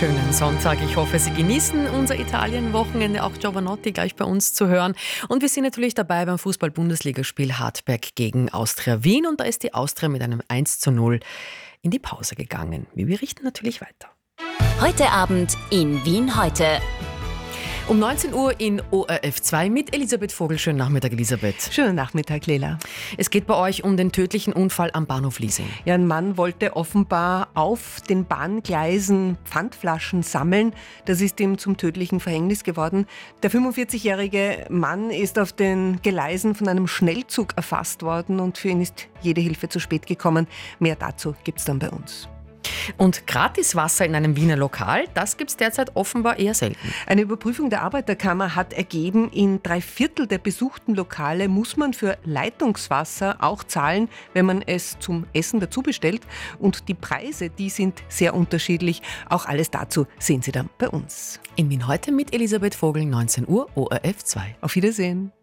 schönen Sonntag. Ich hoffe, Sie genießen unser Italien-Wochenende, auch Giovanotti gleich bei uns zu hören. Und wir sind natürlich dabei beim Fußball-Bundesligaspiel Hartberg gegen Austria Wien. Und da ist die Austria mit einem 1:0 in die Pause gegangen. Wir berichten natürlich weiter. Heute Abend in Wien heute. Um 19 Uhr in ORF 2 mit Elisabeth Vogel. Schönen Nachmittag, Elisabeth. Schönen Nachmittag, Lela. Es geht bei euch um den tödlichen Unfall am Bahnhof Liesing. Ja, ein Mann wollte offenbar auf den Bahngleisen Pfandflaschen sammeln. Das ist ihm zum tödlichen Verhängnis geworden. Der 45-jährige Mann ist auf den Gleisen von einem Schnellzug erfasst worden und für ihn ist jede Hilfe zu spät gekommen. Mehr dazu gibt's dann bei uns. Und Gratiswasser in einem Wiener Lokal, das gibt es derzeit offenbar eher selten. Eine Überprüfung der Arbeiterkammer hat ergeben, in 3/4 der besuchten Lokale muss man für Leitungswasser auch zahlen, wenn man es zum Essen dazu bestellt. Und die Preise, die sind sehr unterschiedlich. Auch alles dazu sehen Sie dann bei uns. In Wien heute mit Elisabeth Vogel, 19 Uhr, ORF 2. Auf Wiedersehen.